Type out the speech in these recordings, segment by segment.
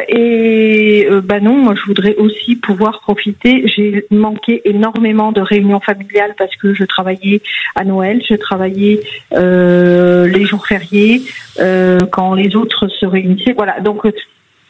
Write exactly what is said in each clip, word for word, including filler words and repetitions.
et euh, bah non, moi je voudrais aussi pouvoir profiter. J'ai manqué énormément de réunions familiales parce que je travaillais à Noël, je travaillais euh, les jours fériés, euh, quand les autres se réunissaient. Voilà, donc euh,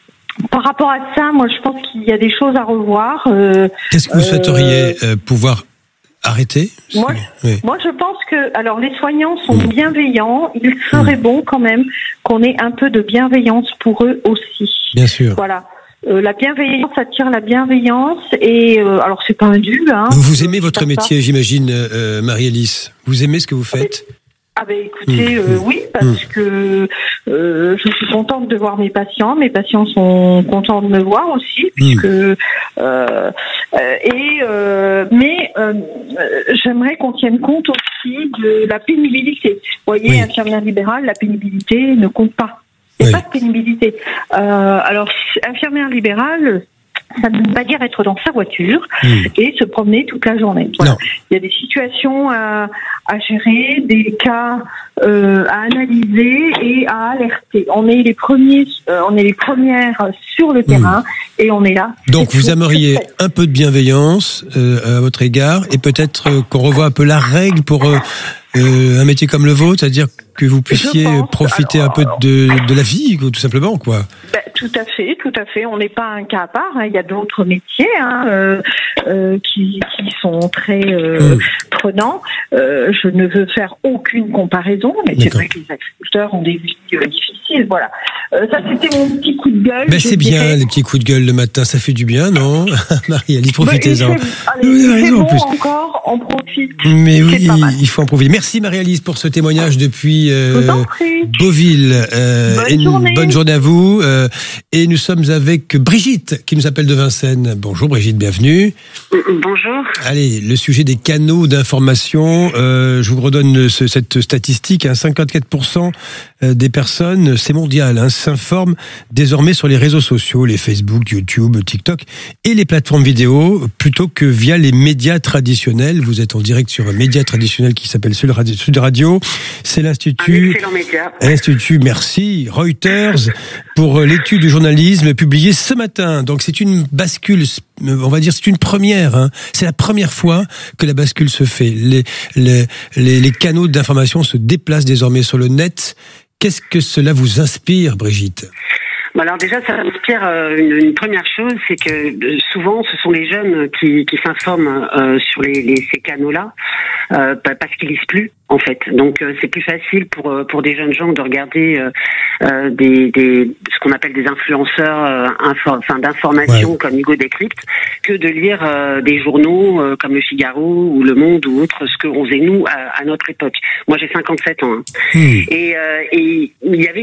par rapport à ça, moi je pense qu'il y a des choses à revoir. Euh, Qu'est-ce que vous souhaiteriez euh, pouvoir arrêter? Moi, oui. moi, je pense que, alors, les soignants sont mmh. bienveillants. Il serait mmh. bon quand même qu'on ait un peu de bienveillance pour eux aussi. Bien sûr. Voilà. Euh, la bienveillance attire la bienveillance et euh, alors c'est pas un dû. Hein, vous, vous aimez votre métier, ça. j'imagine, euh, Marie-Alice. Vous aimez ce que vous faites? Ah ben écoutez, mmh. euh, oui, parce mmh. que euh, je suis contente de voir mes patients. Mes patients sont contents de me voir aussi, puisque mmh. euh, euh, et euh, mais euh, j'aimerais qu'on tienne compte aussi de la pénibilité. Vous voyez, oui. infirmière libérale, la pénibilité ne compte pas. Il n'y a oui. pas de pénibilité. Euh, alors, infirmière libérale, ça ne veut pas dire être dans sa voiture mmh. et se promener toute la journée. Voilà. Il y a des situations à, à gérer, des cas euh, à analyser et à alerter. On est les premiers, euh, on est les premières sur le terrain mmh. et on est là. Donc vous aimeriez un peu de bienveillance euh, à votre égard et peut-être euh, qu'on revoie un peu la règle pour euh, euh, un métier comme le vôtre, c'est-à-dire que vous puissiez pense, profiter alors, un peu de, de la vie, tout simplement, quoi. Ben, tout à fait, tout à fait. On n'est pas un cas à part. Hein. Il y a d'autres métiers hein, euh, euh, qui, qui sont très euh, mmh. prenants. Euh, je ne veux faire aucune comparaison, mais D'accord. c'est vrai que les agriculteurs ont des vies euh, difficiles. Voilà. Euh, ça, c'était mon petit coup de gueule. Ben, c'est bien, dirais. les petits coups de gueule le matin. Ça fait du bien, non? Marie-Alice, profitez-en. Ben, allez, c'est raison, bon en plus. Encore, on profite. Mais oui, il faut en profiter. Merci Marie-Alice pour ce témoignage depuis euh, Beauville. Euh, bonne, et journée. bonne journée à vous. Euh, et nous sommes avec Brigitte qui nous appelle de Vincennes. Bonjour Brigitte, bienvenue. Bonjour. Allez, le sujet des canaux d'information. Euh, je vous redonne ce, cette statistique. Hein, cinquante-quatre pour cent des personnes, c'est mondial, hein, s'informent désormais sur les réseaux sociaux, les Facebook, YouTube, TikTok et les plateformes vidéo, plutôt que via les médias traditionnels. Vous êtes en direct sur un média traditionnel qui s'appelle Sud Radio. Sud Radio. C'est l'Institut. Un excellent média. Institut, merci. Reuters pour l'étude du journalisme publiée ce matin. Donc c'est une bascule, on va dire, c'est une première. Hein. C'est la première fois que la bascule se fait. Les, les, les, les canaux d'information se déplacent désormais sur le net. Qu'est-ce que cela vous inspire, Brigitte ? Bon alors déjà, ça m'inspire euh, une, une première chose, c'est que euh, souvent, ce sont les jeunes qui, qui s'informent euh, sur les, les, ces canaux-là, euh, parce qu'ils lisent plus, en fait. Donc, euh, c'est plus facile pour pour des jeunes gens de regarder euh, euh, des, des ce qu'on appelle des influenceurs, euh, info, enfin d'information ouais. comme Hugo Décrypte, que de lire euh, des journaux euh, comme Le Figaro ou Le Monde ou autre, ce qu'on faisait nous à, à notre époque. Moi, j'ai cinquante-sept ans, hein. mmh. et, euh, et il y avait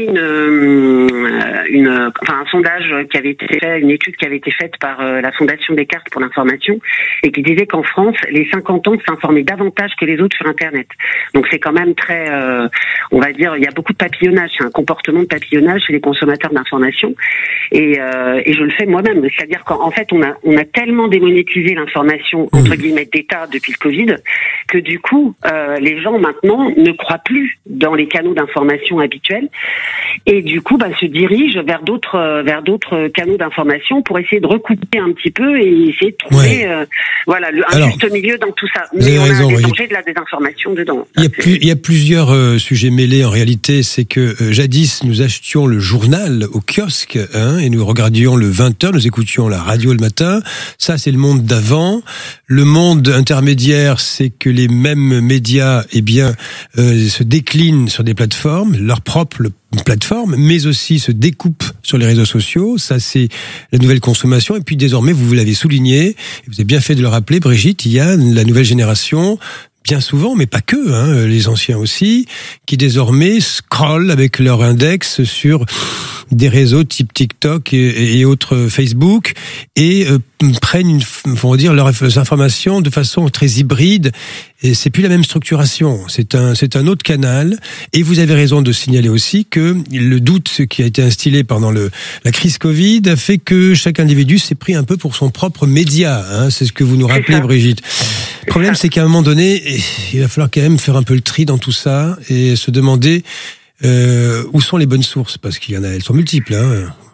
une une enfin un sondage qui avait été fait, une étude qui avait été faite par euh, la Fondation Descartes pour l'information et qui disait qu'en France, les cinquante ans s'informaient davantage que les autres sur Internet. Donc c'est quand même très, euh, on va dire, il y a beaucoup de papillonnage, c'est un comportement de papillonnage chez les consommateurs d'information et, euh, et je le fais moi-même. C'est-à-dire qu'en fait, on a, on a tellement démonétisé l'information, entre guillemets, d'État depuis le Covid, que du coup, euh, les gens maintenant ne croient plus dans les canaux d'information habituels et du coup, bah, se dirigent vers d'autres, vers d'autres canaux d'information pour essayer de recouper un petit peu et essayer de trouver, ouais. euh, voilà, le, un Alors, juste milieu dans tout ça. Mais on raison, a des dangers oui. de la désinformation dedans. Il y a, plus, il y a plusieurs euh, sujets mêlés en réalité. C'est que euh, jadis, nous achetions le journal au kiosque hein, et nous regardions le vingt heures, nous écoutions la radio le matin. Ça, c'est le monde d'avant. Le monde intermédiaire, c'est que les mêmes médias eh bien, euh, se déclinent sur des plateformes, leur propre plateforme, mais aussi se découpent sur les réseaux sociaux. Ça, c'est la nouvelle consommation. Et puis désormais, vous, vous l'avez souligné, vous avez bien fait de le rappeler, Brigitte, il y a la nouvelle génération, bien souvent, mais pas que, hein, les anciens aussi, qui désormais scrollent avec leur index sur des réseaux type TikTok et, et autres Facebook et euh, prennent une, on va dire leurs informations de façon très hybride. Et c'est plus la même structuration. C'est un, c'est un autre canal. Et vous avez raison de signaler aussi que le doute qui a été instillé pendant le, la crise Covid a fait que chaque individu s'est pris un peu pour son propre média. Hein. C'est ce que vous nous rappelez, Brigitte. Le problème, c'est qu'à un moment donné, il va falloir quand même faire un peu le tri dans tout ça et se demander Euh, où sont les bonnes sources ? Parce qu'il y en a, elles sont multiples. Hein.